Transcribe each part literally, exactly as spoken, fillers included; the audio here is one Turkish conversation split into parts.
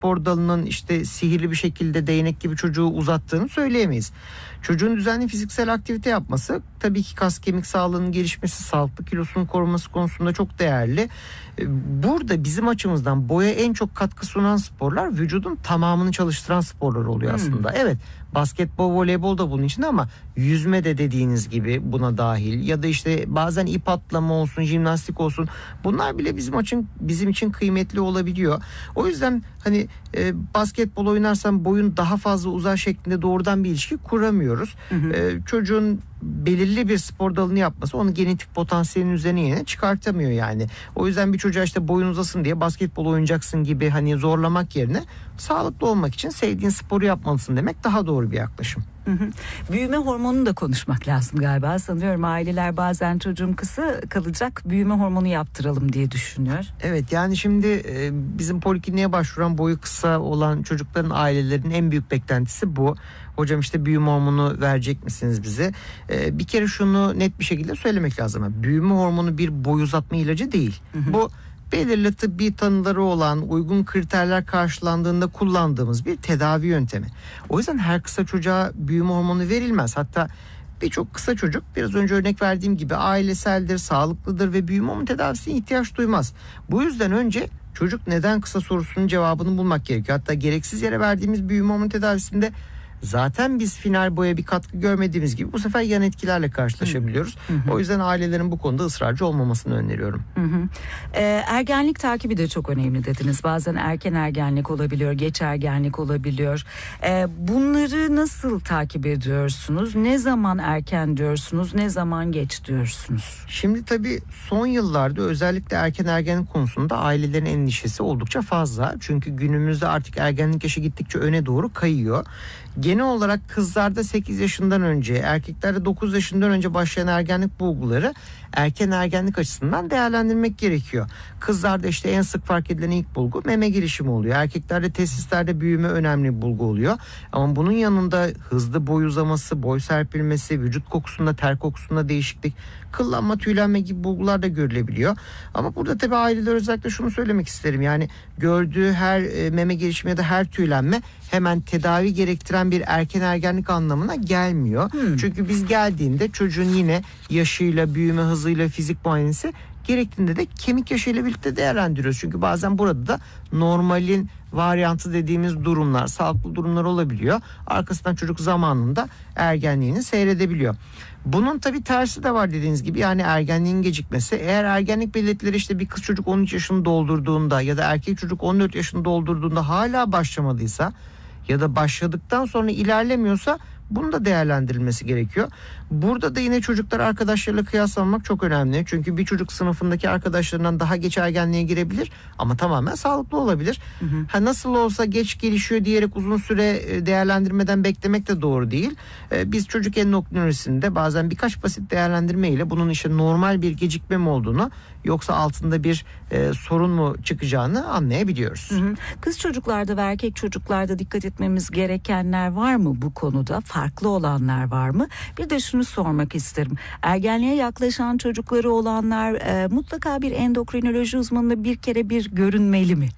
spor dalının işte sihirli bir şekilde değnek gibi çocuğu uzattığını söyleyemeyiz. Çocuğun düzenli fiziksel aktivite yapması tabii ki kas kemik sağlığının gelişmesi, sağlıklı kilosunun korunması konusunda çok değerli. Burada bizim açımızdan boya en çok katkı sunan sporlar vücudun tamamını çalıştıran sporlar oluyor aslında. Hmm. Evet, basketbol, voleybol da bunun içinde ama yüzme de dediğiniz gibi buna dahil, ya da işte bazen ip atlama olsun, jimnastik olsun, bunlar bile bizim için bizim için kıymetli olabiliyor. O yüzden hani e, basketbol oynarsam boyun daha fazla uzar şeklinde doğrudan bir ilişki kuramıyoruz. Hı hı. E, çocuğun belirli bir spor dalını yapması onu genetik potansiyelin üzerine yine çıkartamıyor yani. O yüzden bir çocuğa işte boyun uzasın diye basketbol oynayacaksın gibi hani zorlamak yerine sağlıklı olmak için sevdiğin sporu yapmalısın demek daha doğru bir yaklaşım. Hı hı. Büyüme hormonunu da konuşmak lazım galiba. Sanıyorum aileler bazen çocuğum kısa kalacak, büyüme hormonu yaptıralım diye düşünüyor. Evet, yani şimdi e, bizim polikliniğe başvuran boyu kısa olan çocukların ailelerinin en büyük beklentisi bu. Hocam işte büyüme hormonu verecek misiniz bize? E, bir kere şunu net bir şekilde söylemek lazım. Büyüme hormonu bir boy uzatma ilacı değil. Hı hı. Bu belirli tıbbi tanıları olan, uygun kriterler karşılandığında kullandığımız bir tedavi yöntemi. O yüzden her kısa çocuğa büyüme hormonu verilmez. Hatta birçok kısa çocuk, biraz önce örnek verdiğim gibi, aileseldir, sağlıklıdır ve büyüme hormonu tedavisine ihtiyaç duymaz. Bu yüzden önce çocuk neden kısa sorusunun cevabını bulmak gerekiyor. Hatta gereksiz yere verdiğimiz büyüme hormonu tedavisinde zaten biz final boya bir katkı görmediğimiz gibi bu sefer yan etkilerle karşılaşabiliyoruz. Hı hı. O yüzden ailelerin bu konuda ısrarcı olmamasını öneriyorum. Hı hı. Ee, ergenlik takibi de çok önemli dediniz. Bazen erken ergenlik olabiliyor, geç ergenlik olabiliyor. Ee, bunları nasıl takip ediyorsunuz? Ne zaman erken diyorsunuz, ne zaman geç diyorsunuz? Şimdi tabii son yıllarda özellikle erken ergenlik konusunda ailelerin endişesi oldukça fazla. Çünkü günümüzde artık ergenlik yaşı gittikçe öne doğru kayıyor. Genel olarak kızlarda sekiz yaşından önce, erkeklerde dokuz yaşından önce başlayan ergenlik bulguları erken ergenlik açısından değerlendirmek gerekiyor. Kızlarda işte en sık fark edilen ilk bulgu meme girişimi oluyor. Erkeklerde testislerde büyüme önemli bir bulgu oluyor. Ama bunun yanında hızlı boy uzaması, boy serpilmesi, vücut kokusunda, ter kokusunda değişiklik, kıllanma, tüylenme gibi bulgular da görülebiliyor. Ama burada tabii aileler özellikle şunu söylemek isterim. Yani gördüğü her meme girişimi ya da her tüylenme hemen tedavi gerektiren bir erken ergenlik anlamına gelmiyor. Hmm. Çünkü biz geldiğinde çocuğun yine yaşıyla, büyüme hızıyla, fizik muayenesi gerektiğinde de kemik yaşıyla birlikte değerlendiriyoruz. Çünkü bazen burada da normalin varyantı dediğimiz durumlar, sağlıklı durumlar olabiliyor. Arkasından çocuk zamanında ergenliğini seyredebiliyor. Bunun tabii tersi de var dediğiniz gibi, yani ergenliğin gecikmesi. Eğer ergenlik belirtileri işte bir kız çocuk on üç yaşını doldurduğunda ya da erkek çocuk on dört yaşını doldurduğunda hala başlamadıysa ya da başladıktan sonra ilerlemiyorsa bunun da değerlendirilmesi gerekiyor. Burada da yine çocuklar arkadaşlarıyla kıyaslamak çok önemli. Çünkü bir çocuk sınıfındaki arkadaşlarından daha geç ergenliğe girebilir ama tamamen sağlıklı olabilir. Hı hı. Ha, nasıl olsa geç gelişiyor diyerek uzun süre değerlendirmeden beklemek de doğru değil. Ee, biz çocuk endokrinolojisinde bazen birkaç basit değerlendirme ile bunun işte normal bir gecikme mi olduğunu, yoksa altında bir e, sorun mu çıkacağını anlayabiliyoruz. Hı hı. Kız çocuklarda ve erkek çocuklarda dikkat etmemiz gerekenler var mı bu konuda? Farklı olanlar var mı? Bir de şunu sormak isterim. Ergenliğe yaklaşan çocukları olanlar e, mutlaka bir endokrinoloji uzmanına bir kere bir görünmeli mi?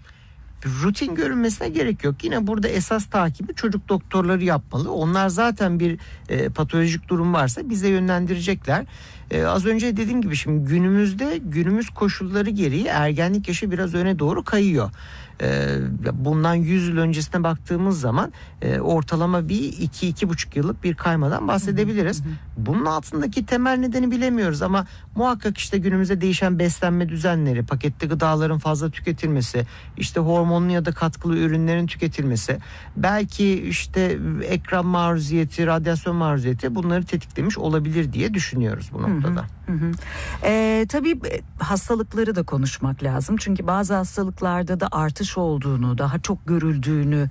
Rutin görünmesine gerek yok. Yine burada esas takibi çocuk doktorları yapmalı. Onlar zaten bir e, patolojik durum varsa bize yönlendirecekler. Ee, az önce dediğim gibi şimdi günümüzde günümüz koşulları gereği ergenlik yaşı biraz öne doğru kayıyor. Ee, bundan yüz yıl öncesine baktığımız zaman e, ortalama bir iki iki buçuk yıllık bir kaymadan bahsedebiliriz. Hı hı. Bunun altındaki temel nedeni bilemiyoruz ama muhakkak işte günümüzde değişen beslenme düzenleri, paketli gıdaların fazla tüketilmesi, işte hormonlu ya da katkılı ürünlerin tüketilmesi, belki işte ekran maruziyeti, radyasyon maruziyeti bunları tetiklemiş olabilir diye düşünüyoruz bu noktada. Hı hı. Ee, tabii hastalıkları da konuşmak lazım. Çünkü bazı hastalıklarda da artış olduğunu, daha çok görüldüğünü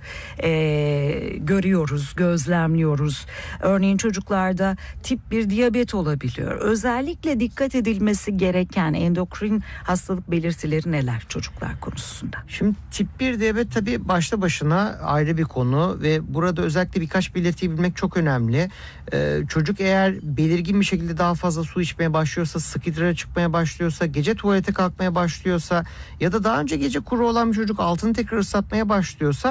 e, görüyoruz, gözlemliyoruz. Örneğin çocuklarda tip bir diyabet olabiliyor. Özellikle dikkat edilmesi gereken endokrin hastalık belirtileri neler çocuklar konusunda? Şimdi tip bir diyabet tabii başlı başına ayrı bir konu ve burada özellikle birkaç belirtiyi bilmek çok önemli. Ee, çocuk eğer belirgin bir şekilde daha fazla su içmeye başlıyorsa, sık idrara çıkmaya başlıyorsa, gece tuvalete kalkmaya başlıyorsa ya da daha önce gece kuru olan bir çocuk altını tekrar ıslatmaya başlıyorsa